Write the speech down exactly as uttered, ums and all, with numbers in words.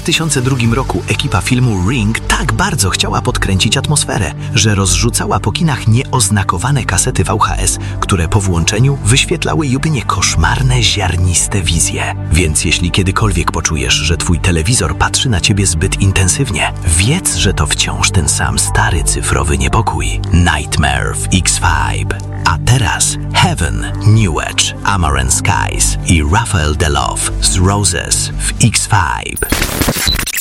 tysiące drugim roku ekipa filmu Ring tak bardzo chciała podkręcić atmosferę, że rozrzucała po kinach nieoznakowane kasety V H S, które po włączeniu wyświetlały jedynie koszmarne, ziarniste wizje. Więc jeśli kiedykolwiek poczujesz, że twój telewizor patrzy na ciebie zbyt intensywnie, wiedz, że to wciąż ten sam stary cyfrowy niepokój. Nightmare w X pięć. A teraz Heaven, New Age, Amaranth Skies i Raphael Delove z Roses w X pięć.